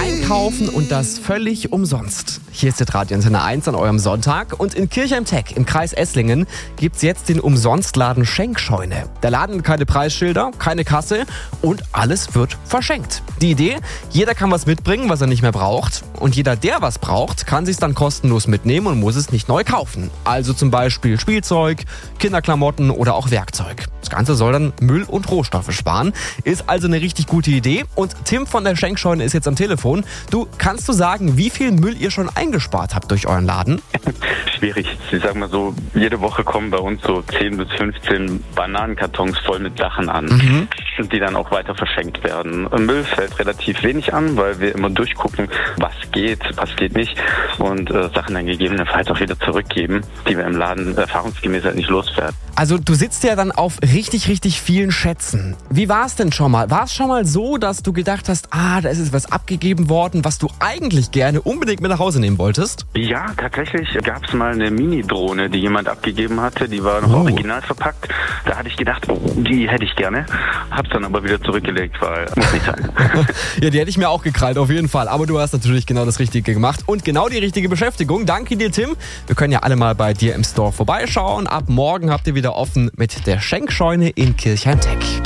einkaufen und das völlig umsonst. Hier ist der Radio Antenne 1 an eurem Sonntag und in Kirchheim-Teck im Kreis Esslingen gibt's jetzt den Umsonstladen Schenkscheune. Der Laden hat keine Preisschilder, keine Kasse und alles wird verschenkt. Die Idee, jeder kann was mitbringen, was er nicht mehr braucht und jeder, der was braucht, kann sich's dann kostenlos mitnehmen und muss es nicht neu kaufen. Also zum Beispiel Spielzeug, Kinderklamotten oder auch Werkzeug. Das Ganze soll dann Müll und Rohstoffe sparen. Ist also eine richtig gute Idee. Und Tim von der Schenkscheune ist jetzt am Telefon. Kannst du sagen, wie viel Müll ihr schon eingespart habt durch euren Laden? Schwierig. Ich sag mal so, jede Woche kommen bei uns so 10 bis 15 Bananenkartons voll mit Sachen an, die dann auch weiter verschenkt werden. Müll fällt relativ wenig an, weil wir immer durchgucken, was geht nicht und Sachen dann gegebenenfalls auch wieder zurückgeben, die wir im Laden erfahrungsgemäß halt nicht loswerden. Also du sitzt ja dann auf richtig, richtig vielen Schätzen. Wie war es denn schon mal? War es schon mal so, dass du gedacht hast, da ist jetzt was abgegeben worden, was du eigentlich gerne unbedingt mit nach Hause nehmen wolltest? Ja, tatsächlich gab es mal eine Mini-Drohne, die jemand abgegeben hatte. Die war noch original verpackt. Da hatte ich gedacht, die hätte ich gerne. Hab's dann aber wieder zurückgelegt, weil muss nicht sein. Ja, die hätte ich mir auch gekrallt, auf jeden Fall. Aber du hast natürlich genau das Richtige gemacht und genau die richtige Beschäftigung. Danke dir, Tim. Wir können ja alle mal bei dir im Store vorbeischauen. Ab morgen habt ihr wieder offen mit der Schenkscheune in Kirchheim-Teck.